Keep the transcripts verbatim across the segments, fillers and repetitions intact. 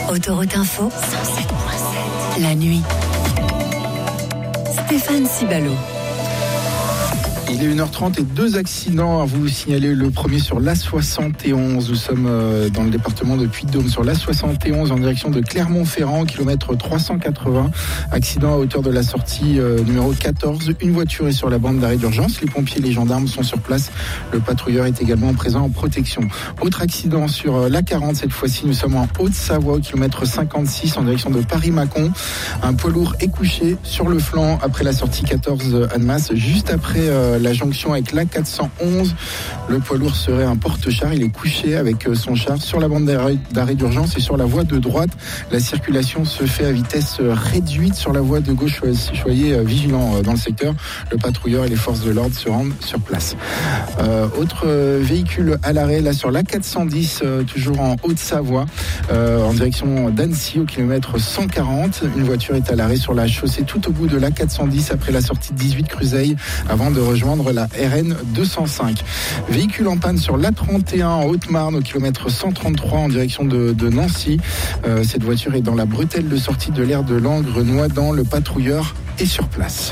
Autoroute Info, cent sept virgule sept. La nuit. Stéphane Cibalo. Il est une heure trente et deux accidents à vous signaler. Le premier sur l'A soixante et onze. Nous sommes dans le département de Puy-de-Dôme sur l'A soixante et onze en direction de Clermont-Ferrand, kilomètre trois cent quatre-vingts. Accident à hauteur de la sortie euh, numéro quatorze. Une voiture est sur la bande d'arrêt d'urgence. Les pompiers et les gendarmes sont sur place. Le patrouilleur est également présent en protection. Autre accident sur l'A quarante. Cette fois-ci, nous sommes en Haute-Savoie, au kilomètre cinquante-six en direction de Paris-Mâcon. Un poids lourd est couché sur le flanc après la sortie quatorze Annemasse, juste après euh, la jonction avec l'A quatre cent onze. Le poids lourd serait un porte-char. Il est couché avec son char sur la bande d'arrêt d'urgence et sur la voie de droite. La circulation se fait à vitesse réduite sur la voie de gauche. Soyez vigilants dans le secteur. Le patrouilleur et les forces de l'ordre se rendent sur place. Euh, autre véhicule à l'arrêt, là sur l'A quatre cent dix, euh, toujours en Haute-Savoie, euh, en direction d'Annecy, au kilomètre cent quarante. Une voiture est à l'arrêt sur la chaussée tout au bout de l'A quatre cent dix après la sortie de dix-huit Cruzeil avant de rejoindre la R N deux cent cinq. Véhicule en panne sur l'A trente et un en Haute-Marne au kilomètre cent trente-trois en direction de, de Nancy. Euh, cette voiture est dans la bretelle de sortie de l'aire de Langres, Noidans. Le patrouilleur est sur place.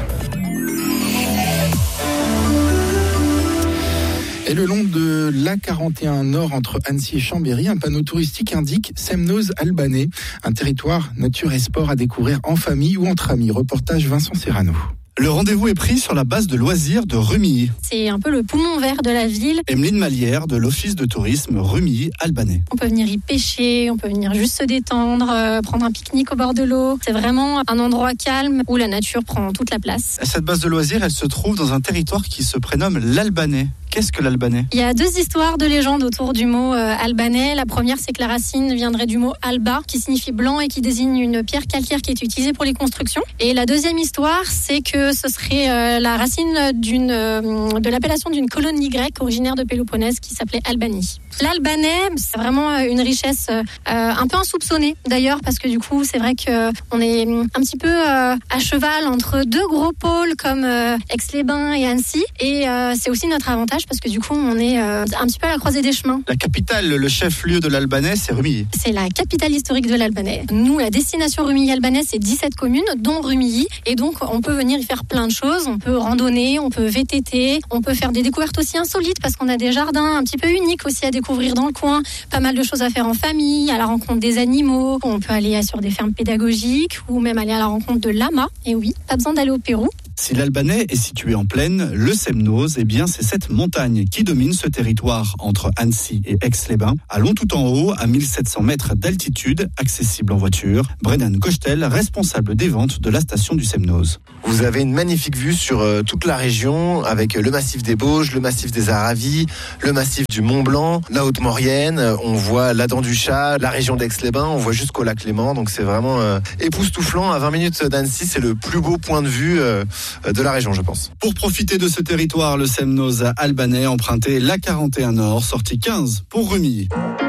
Et le long de l'A quarante et un Nord entre Annecy et Chambéry, un panneau touristique indique Semnoz albanais, un territoire nature et sport à découvrir en famille ou entre amis. Reportage Vincent Serrano. Le rendez-vous est pris sur la base de loisirs de Rumilly. C'est un peu le poumon vert de la ville. Emeline Malière de l'Office de tourisme Rumilly albanais. On peut venir y pêcher, on peut venir juste se détendre, euh, prendre un pique-nique au bord de l'eau. C'est vraiment un endroit calme où la nature prend toute la place. Cette base de loisirs, elle se trouve dans un territoire qui se prénomme l'Albanais. Qu'est-ce que l'Albanais ? Il y a deux histoires de légendes autour du mot euh, albanais. La première, c'est que la racine viendrait du mot alba, qui signifie blanc et qui désigne une pierre calcaire qui est utilisée pour les constructions. Et la deuxième histoire, c'est que ce serait euh, la racine d'une, euh, de l'appellation d'une colonie grecque originaire de Péloponnèse qui s'appelait Albanie. L'albanais, c'est vraiment une richesse euh, un peu insoupçonnée d'ailleurs, parce que du coup, c'est vrai qu'on est un petit peu euh, à cheval entre deux gros pôles comme euh, Aix-les-Bains et Annecy. Et euh, c'est aussi notre avantage, parce que du coup, on est euh, un petit peu à la croisée des chemins. La capitale, le chef-lieu de l'Albanais, c'est Rumilly. C'est la capitale historique de l'Albanais. Nous, la destination Rumilly-Albanais, c'est dix-sept communes, dont Rumilly. Et donc, on peut venir y faire plein de choses. On peut randonner, on peut V T T, on peut faire des découvertes aussi insolites, parce qu'on a des jardins un petit peu uniques aussi à découvrir dans le coin. Pas mal de choses à faire en famille, à la rencontre des animaux. On peut aller sur des fermes pédagogiques ou même aller à la rencontre de lamas. Et oui, pas besoin d'aller au Pérou. Si l'Albanais est situé en plaine, le Semnoz, eh bien, c'est cette montagne qui domine ce territoire entre Annecy et Aix-les-Bains, allons tout en haut, à mille sept cents mètres d'altitude, accessible en voiture. Brennan Cochetel, responsable des ventes de la station du Semnoz. Vous avez une magnifique vue sur euh, toute la région, avec le massif des Bauges, le massif des Aravis, le massif du Mont-Blanc, la Haute-Maurienne. On voit la Dent du Chat, la région d'Aix-les-Bains, on voit jusqu'au lac Léman. Donc c'est vraiment euh, époustouflant. À vingt minutes d'Annecy, c'est le plus beau point de vue euh, de la région, je pense. Pour profiter de ce territoire, le Semnoz albanais empruntait l'A quarante et un Nord, sortie quinze pour Rumilly.